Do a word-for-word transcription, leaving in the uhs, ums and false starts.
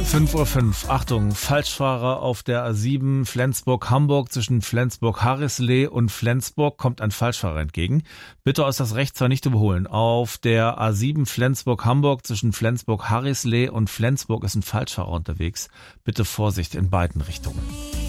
fünf Uhr fünf. Achtung, Falschfahrer auf der A sieben Flensburg-Hamburg. Zwischen Flensburg-Harrisley und Flensburg kommt ein Falschfahrer entgegen. Bitte aus das Rechtsfahren nicht überholen. Auf der A sieben Flensburg-Hamburg zwischen Flensburg-Harrisley und Flensburg ist ein Falschfahrer unterwegs. Bitte Vorsicht in beiden Richtungen.